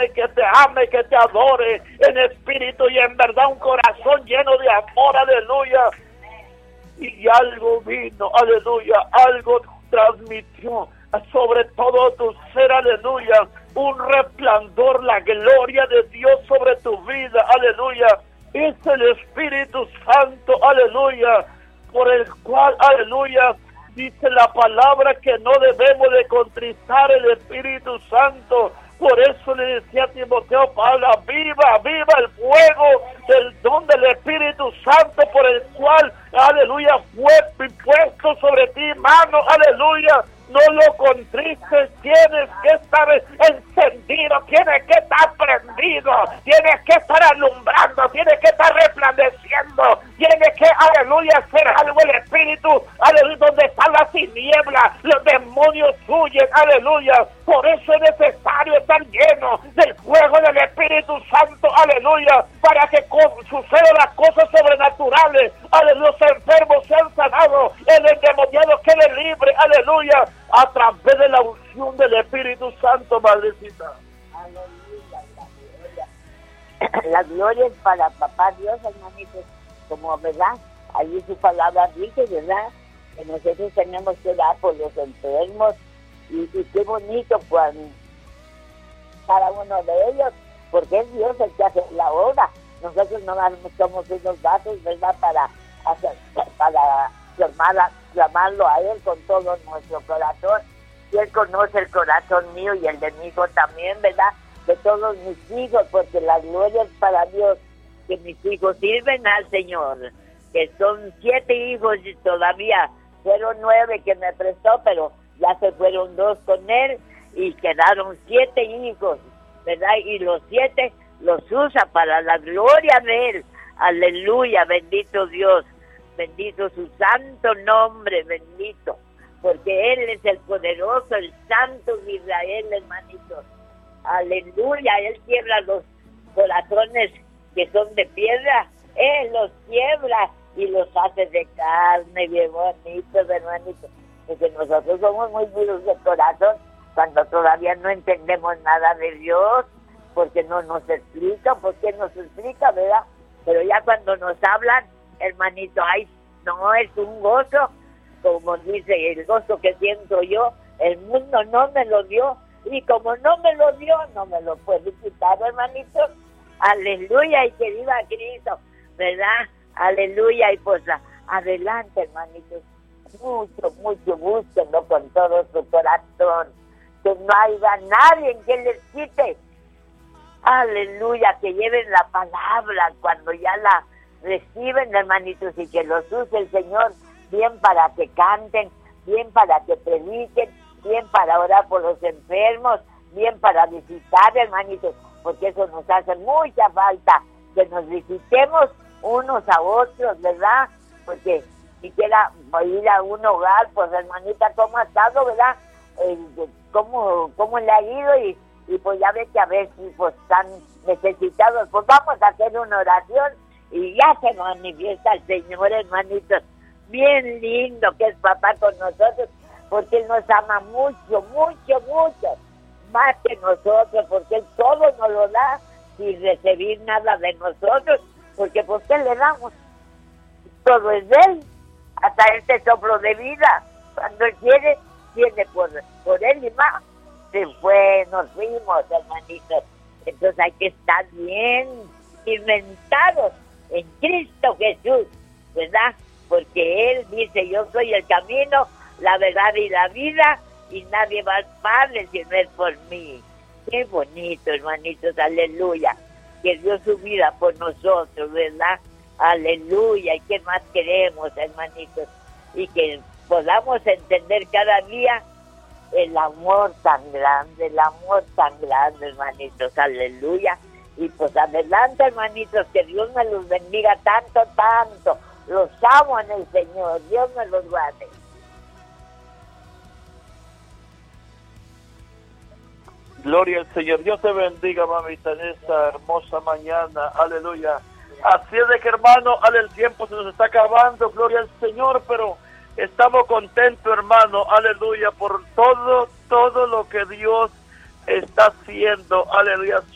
alabe, que te ame, que te adore en espíritu y en verdad, un corazón lleno de amor, aleluya. Y algo vino, aleluya, algo transmitió sobre todo tu ser, aleluya, un resplandor, la gloria de Dios sobre tu vida, aleluya. Es el Espíritu Santo, aleluya, por el cual, aleluya, dice la palabra que no debemos de contristar el Espíritu Santo. Por eso le decía a Timoteo, Pablo, viva, viva el fuego del don del Espíritu Santo, por el cual, aleluya, fue puesto sobre ti, mano, aleluya. No lo contristes, tienes que estar encendido, tienes que estar prendido, tienes que estar alumbrando, tienes que estar resplandeciendo, tienes que, aleluya, hacer algo el Espíritu, aleluya, donde está la tiniebla, los demonios huyen, aleluya. Por eso es necesario estar lleno del fuego del Espíritu Santo, aleluya, para que sucedan las cosas sobrenaturales, aleluya, los enfermos sean sanados, el endemoniado quede libre, aleluya, a través de la unción del Espíritu Santo, madrecita. Aleluya, la gloria. La gloria es para papá Dios, hermanitos, como, ¿verdad? Allí su palabra dice, ¿verdad? Que nosotros tenemos que orar por los enfermos, y qué bonito cuando cada uno de ellos, porque es Dios el que hace la obra. Nosotros no somos unos vasos, ¿verdad? Para llamarlo a Él con todo nuestro corazón. Y Él conoce el corazón mío y el de mi hijo también, ¿verdad? De todos mis hijos, porque la gloria es para Dios, que mis hijos sirven al Señor, que son 7 hijos y todavía fueron 9 que me prestó, pero ya se fueron 2 con Él y quedaron 7 hijos, ¿verdad? Y los 7 los usa para la gloria de Él. Aleluya, bendito Dios. Bendito su santo nombre, bendito, porque Él es el poderoso, el santo de Israel, hermanitos. Aleluya, Él quiebra los corazones que son de piedra, Él los quiebra y los hace de carne, bien bonitos, hermanitos. Porque nosotros somos muy duros de corazón cuando todavía no entendemos nada de Dios, porque no nos explica, porque nos explica, ¿verdad? Pero ya cuando nos hablan, hermanito, ay, no, es un gozo, como dice, el gozo que siento yo, el mundo no me lo dio, y como no me lo dio, no me lo puede quitar, hermanito. Aleluya, y que viva Cristo, ¿verdad? Aleluya, y pues adelante, hermanitos, mucho, búsquenlo con todo su corazón, que no haya nadie que les quite. Aleluya, que lleven la palabra cuando ya la reciben, hermanitos, y que los use el Señor bien para que canten, bien para que prediquen, bien para orar por los enfermos, bien para visitar, hermanitos, porque eso nos hace mucha falta, que nos visitemos unos a otros, ¿verdad? Porque si quiera ir a un hogar, pues, hermanita, ¿cómo ha estado, verdad? ¿Cómo le ha ido? Y pues ya ve que a veces pues están necesitados, pues vamos a hacer una oración y ya se manifiesta el Señor, hermanitos. Bien lindo que es papá con nosotros, porque Él nos ama mucho, más que nosotros, porque Él todo nos lo da sin recibir nada de nosotros, porque ¿por qué le damos? Todo es de Él, hasta este soplo de vida, cuando Él quiere, viene por Él y más. Se fue, nos fuimos, hermanitos. Entonces hay que estar bien inventados en Cristo Jesús, ¿verdad? Porque Él dice, yo soy el camino, la verdad y la vida, y nadie va al Padre si no es por mí. Qué bonito, hermanitos, aleluya, que dio su vida por nosotros, ¿verdad? Aleluya, y qué más queremos, hermanitos, y que podamos entender cada día el amor tan grande, hermanitos, aleluya. Y pues adelante, hermanitos, que Dios me los bendiga tanto, los amo en el Señor, Dios me los guarde. Gloria al Señor, Dios te bendiga, mamita, en esta hermosa mañana, aleluya. Así es de que, hermano, el tiempo se nos está acabando, gloria al Señor, pero estamos contentos, hermano, aleluya, por todo lo que Dios está haciendo, aleluya,